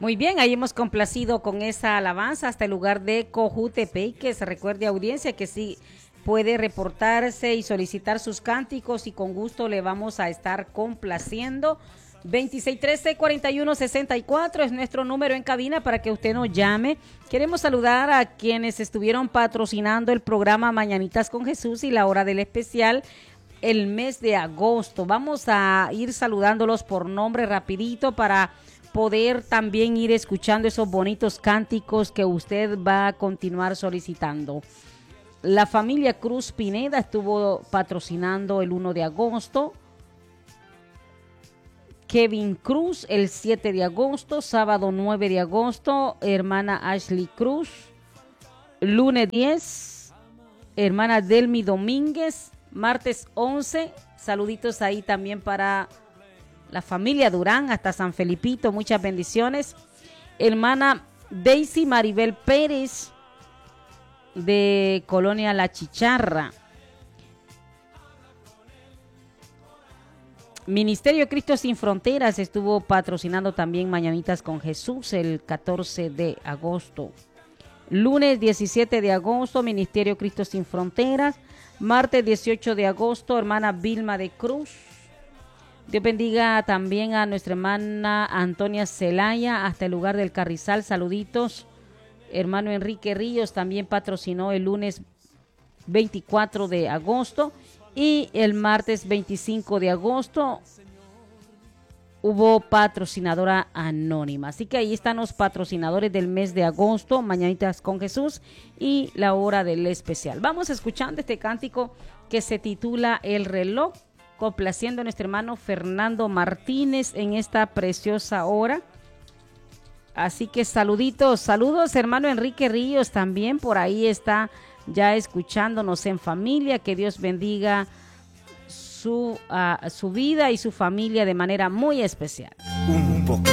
Muy bien, ahí hemos complacido con esa alabanza hasta el lugar de Cojutepeque. Se recuerde, audiencia, que sí puede reportarse y solicitar sus cánticos y con gusto le vamos a estar complaciendo. 2613-4164 es nuestro número en cabina para que usted nos llame. Queremos saludar a quienes estuvieron patrocinando el programa Mañanitas con Jesús y la hora del especial el mes de agosto. Vamos a ir saludándolos por nombre rapidito para poder también ir escuchando esos bonitos cánticos que usted va a continuar solicitando. La familia Cruz Pineda estuvo patrocinando el 1 de agosto. Kevin Cruz el 7 de agosto, sábado 9 de agosto, hermana Ashley Cruz. Lunes 10, hermana Delmi Domínguez. Martes 11, saluditos ahí también para la familia Durán, hasta San Felipito, muchas bendiciones. Hermana Daisy Maribel Pérez, de Colonia La Chicharra. Ministerio Cristo Sin Fronteras estuvo patrocinando también Mañanitas con Jesús el 14 de agosto. Lunes 17 de agosto, Ministerio Cristo Sin Fronteras. Martes 18 de agosto, hermana Vilma de Cruz. Dios bendiga también a nuestra hermana Antonia Celaya hasta el lugar del Carrizal. Saluditos. Hermano Enrique Ríos también patrocinó el lunes 24 de agosto. Y el martes 25 de agosto hubo patrocinadora anónima. Así que ahí están los patrocinadores del mes de agosto, Mañanitas con Jesús y la hora del especial. Vamos escuchando este cántico que se titula El reloj, complaciendo a nuestro hermano Fernando Martínez en esta preciosa hora. Así que saludos hermano Enrique Ríos también por ahí está ya escuchándonos en familia. Que Dios bendiga su vida y su familia de manera muy especial. Un poco